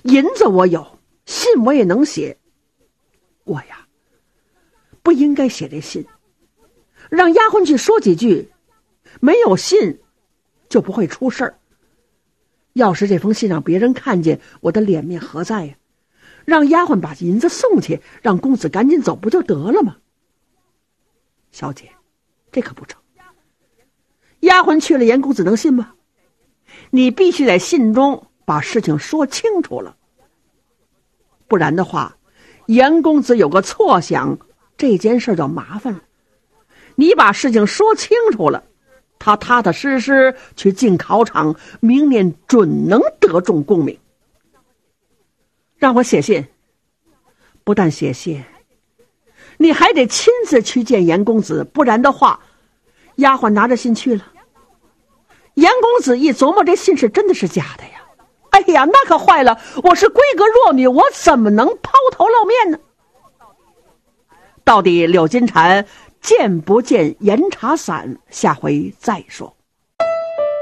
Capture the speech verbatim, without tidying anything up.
银子我有，信我也能写。我呀，不应该写这信，让丫鬟去说几句，没有信就不会出事儿。要是这封信让别人看见，我的脸面何在呀？让丫鬟把银子送去，让公子赶紧走不就得了吗？小姐，这可不成。丫鬟去了，严公子能信吗？你必须在信中把事情说清楚了，不然的话，严公子有个错想，这件事就麻烦了。你把事情说清楚了，他踏踏实实去进考场，明年准能得中功名。让我写信，不但写信，你还得亲自去见严公子，不然的话，丫鬟拿着信去了，严公子一琢磨，这信是真的是假的呀？哎呀，那可坏了！我是闺阁弱女，我怎么能抛头露面呢？到底柳金蝉见不见严茶伞，下回再说。